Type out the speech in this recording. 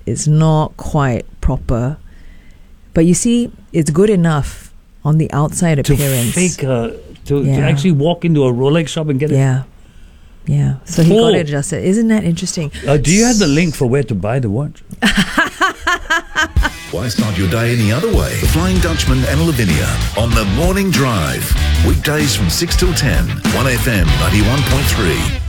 it's not quite proper. But you see, it's good enough on the outside appearance. To actually walk into a Rolex shop and get it. Yeah. So he got it adjusted. Isn't that interesting? Do you have the link for where to buy the watch? Why start your day any other way? The Flying Dutchman and Lavinia on The Morning Drive. Weekdays from 6 till 10. 1FM 91.3.